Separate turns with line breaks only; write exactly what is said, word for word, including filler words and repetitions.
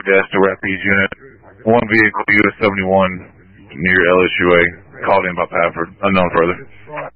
Yes, the Rapides unit. One vehicle, U S seventy-one, near L S U A, called in by Pafford, unknown further.